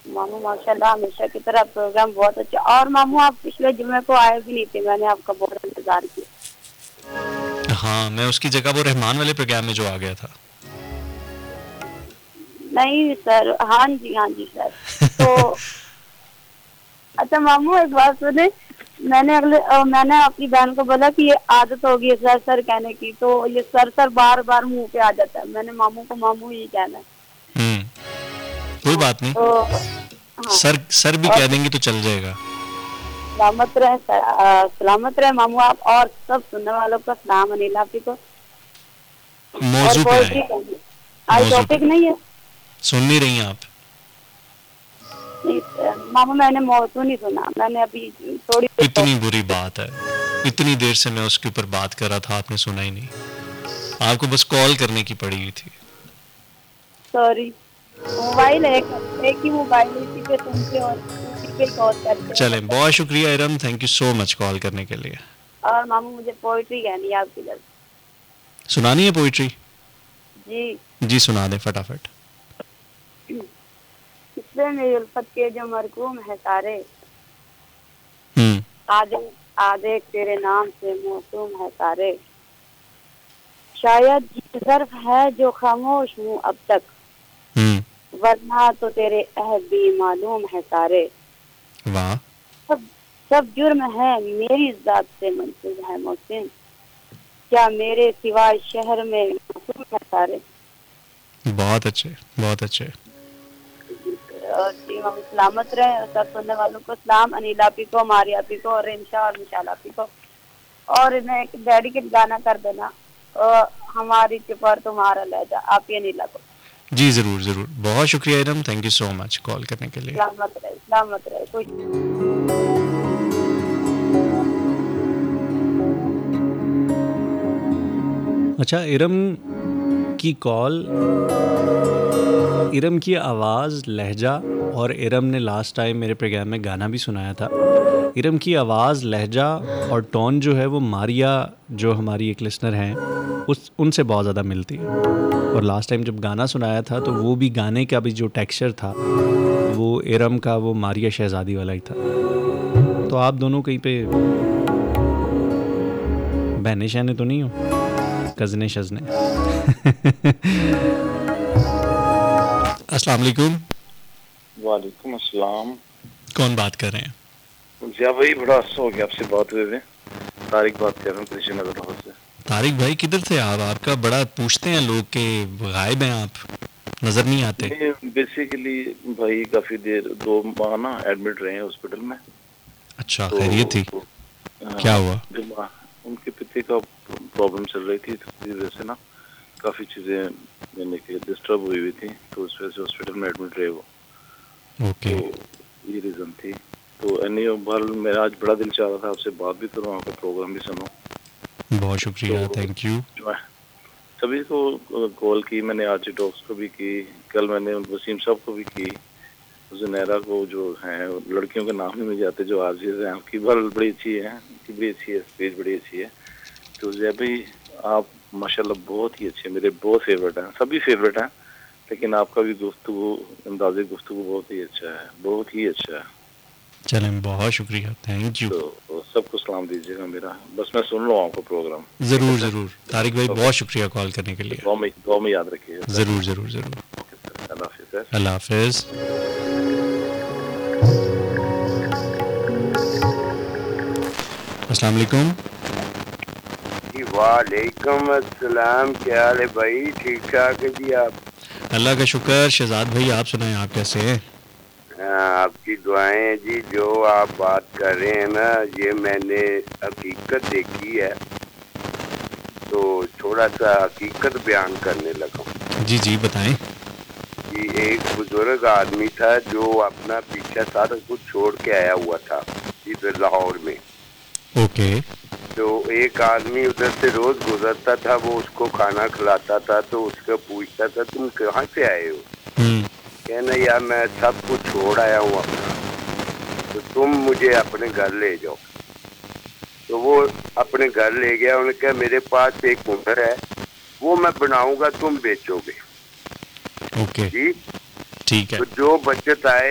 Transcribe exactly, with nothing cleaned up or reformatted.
मामू माशाल्लाह हमेशा की तरह प्रोग्राम बहुत अच्छा। और मामू आप पिछले जुम्मे को आए भी नहीं थे, मैंने आपका बहुत इंतजार किया। हाँ, मैं उसकी जगह वो रहमान वाले प्रोग्राम में जो आ गया था। नहीं सर, हाँ जी हाँ जी सर। तो अच्छा मामू एक बात सुने, मैंने अगले अ, मैंने अपनी बहन को बोला कि ये आदत होगी है सर सर कहने की, तो ये सर सर बार बार मुंह पे आ जाता है। मैंने मामू को मामू ही कहना है। हम्म, कोई हाँ बात नहीं, तो हाँ। सर सर भी और कह देंगे तो चल जाएगा। सलामत रहे सर, अ, सलामत रहे मामू आप, और सब सुनने वालों को सलाम अनिल आपी को। और मौजू पे आए, पोएट्री करनी आज मौजू पे टॉपिक नहीं है। सुन नहीं रही हैं आप? नहीं सर, मामू मैंने मौजू नहीं सुना, मैंने अभी थोड़ी देर इतनी बुरी बात है, इतनी देर से मैं उसके ऊपर बात कर रहा था, आपने सुना ही नहीं। आपको बस कॉल करने की पड़ी हुई थी। सॉरी, मोबाइल है एक एक ही मोबाइल, उसी पे सुनते और उसी पे कॉल करते हैं चलें, मतलब। बहुत शुक्रिया Iram, thank you so much call करने के लिए। और मामू मुझे पोइट्री कहनी है आपकी तरफ। सुनानी है पोइट्री? जी जी सुना दें फटाफट। किस्से में उल्फत के जो मरकूम है सारे, हम्म आधे आधे तेरे नाम से मौसूम है सारे, शायद ये ज़र्फ है जो खामोश हूँ अब तक, हम्म वरना तो तेरे अहद भी मालूम है सारे। वाह, सब सब जुर्म है मेरी जात से मंसूब है मोहसिन, क्या मेरे सिवाय शहर में मासूम है सारे। बहुत अच्छे, बहुत अच्छे। और जी हम सलामत रहे, और सब सुनने वालों को सलाम, अनिला पी को, मारिया पी को, और इंशा और मिशाला पी को। और इन्हें एक डेडिकेट गाना कर देना, और हमारी चिपर तुम्हारा लहजा, आप ही अनिला को। जी ज़रूर ज़रूर, बहुत शुक्रिया Iram, thank you so much call करने के लिए। सलामत रहे, सलामत रहे कोई। अच्छा, इरम की कॉल, इरम की आवाज़, लहजा, और इरम ने लास्ट टाइम मेरे प्रोग्राम में गाना भी सुनाया था। इरम की आवाज़, लहजा और टोन जो है वो मारिया, जो हमारी एक लिसनर हैं, उस उनसे बहुत ज़्यादा मिलती है। और लास्ट टाइम जब गाना सुनाया था तो वो भी गाने का भी जो टेक्सचर था वो इरम का वो मारिया शहज़ादी वाला ही था। तो आप दोनों कहीं पे बहने शहने तो नहीं हो, कज़ने शज़ने? अस्सलाम वालेकुम। वालेकुम अस्सलाम। कौन बात कर रहे हैं? जी भाई, बड़ा अरसा हो गया आपसे बात हुए हुए। तारिक बात कर रहा हूँ कृषि नगर लाहौर से। तारिक भाई किधर थे आप? आपका बड़ा पूछते हैं लोग के गायब हैं आप, नजर नहीं आते। बेसिकली भाई काफी देर दो माह ना एडमिट रहे हैं हॉस्पिटल में। अच्छा, तो, खैरियत थी? तो, क्या हुआ? उनके पिता का प्रॉब्लम चल रही थी, तो वजह से ना काफी चीजें यानी कि डिस्टर्ब हुई हुई थी, तो उस वजह से हॉस्पिटल में एडमिट रहे वो। ओके, तो ये रीजन थी। तो एनी ओवरऑल मेरा आज बड़ा दिल चाह रहा था आपसे बात भी करूँ, आपका प्रोग्राम भी सुनो। बहुत शुक्रिया, तो थैंक यू। सभी को कॉल की मैंने, आज डॉक्स को भी की, कल मैंने वसीम साहब को भी की, जुनैरा को, जो हैं लड़कियों के नाम नहीं मुझे आते, जो आजिज हैं, आपकी बाल बड़ी अच्छी है, की बड़ी अच्छी है, स्पीच बड़ी अच्छी है। तो जय भाई आप माशाल्लाह बहुत ही अच्छे, मेरे बहुत फेवरेट हैं, सभी फेवरेट हैं, लेकिन आपका भी गुफ्तगू, अंदाज़े गुफ्तगू बहुत ही अच्छा है, बहुत ही अच्छा है। चलें, बहुत शुक्रिया, थैंक यू। तो सबको सलाम दीजिएगा मेरा, बस मैं सुन रहा हूँ आपका प्रोग्राम। ज़रूर ज़रूर तारिक भाई, बहुत शुक्रिया कॉल करने के लिए। दुआ में दुआ में याद रखिएगा। ज़रूर ज़रूर ज़रूर। अल्लाह हाफ़िज़। अल्लाह हाफ़िज़। अस्सलाम वालेकुम। वालेकुम अस्सलाम, क्या हाल है भाई? ठीक ठाक है जी आप? अल्लाह का शुक्र। शहजाद भाई आप सुनाएं, आप कैसे हैं? आपकी दुआएं जी। जो आप बात कर रहे हैं ना, ये मैंने हकीकत देखी है, तो थोड़ा सा हकीकत बयान करने लगा। जी जी बताएं। कि एक बुजुर्ग आदमी था जो अपना पीछे सारा कुछ छोड़ के आया हुआ था इधर लाहौर में। ओके। तो एक आदमी उधर से रोज गुजरता था, वो उसको खाना खिलाता था, तो उसको पूछता था तुम कहाँ से आए हो? कहना यार मैं सब कुछ छोड़ आया हूँ अपना, तो तुम मुझे अपने घर ले जाओ। तो वो अपने घर ले गया। उन्होंने कहा मेरे पास एक हुनर है, वो मैं बनाऊंगा, तुम बेचोगे। ओके ठीक ठीक है। तो जो बचत आए